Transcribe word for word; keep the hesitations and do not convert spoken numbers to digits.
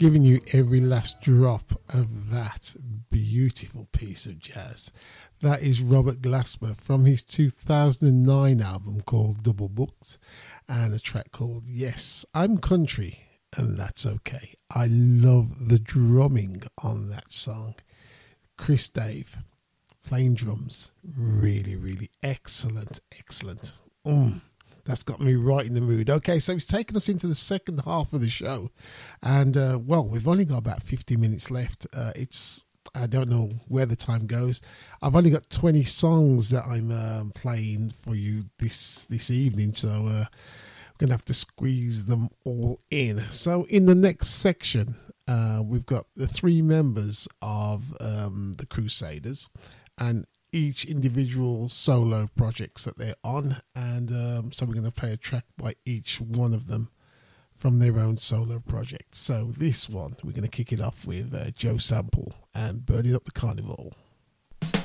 giving you every last drop of that beautiful piece of jazz. That is Robert Glasper from his two thousand nine album called Double Booked, and a track called Yes, I'm Country and That's Okay. I love the drumming on that song. Chris Dave playing drums, really, really excellent, excellent. Mm. That's got me right in the mood. Okay, so it's taken us into the second half of the show. And, uh, well, we've only got about fifty minutes left. Uh, it's, I don't know where the time goes. I've only got twenty songs that I'm uh, playing for you this this evening. So uh, we're going to have to squeeze them all in. So in the next section, uh, we've got the three members of um, the Crusaders. And each individual solo projects that they're on, and um, so we're going to play a track by each one of them from their own solo project. So this one, we're going to kick it off with uh, Joe Sample and Burning Up the Carnival.